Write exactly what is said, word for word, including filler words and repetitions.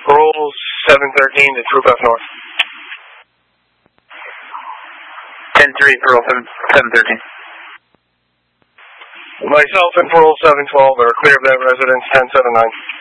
Parole seven thirteen to Troop F North. ten three, Parole seven thirteen. Myself and Parole seven twelve are clear of that residence, ten seven nine.